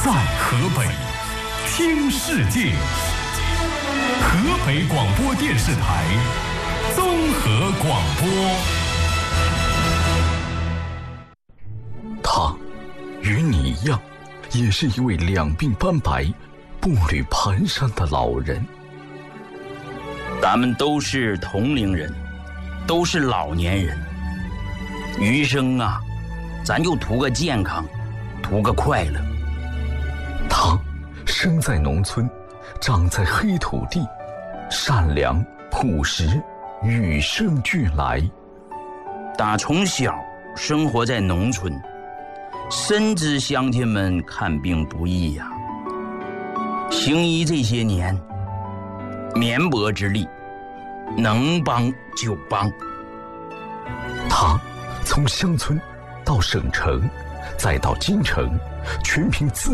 在河北听世界，河北广播电视台综合广播。他与你一样，也是一位两鬓斑白、步履蹒跚的老人。 咱们都是同龄人，都是老年人，余生啊，咱就图个健康，图个快乐。 他生在农村，长在黑土地，善良朴实，与生俱来。 打从小生活在农村，深知乡亲们看病不易呀。行医这些年，绵薄之力，能帮就帮。 他从乡村到省城，再到京城，全凭自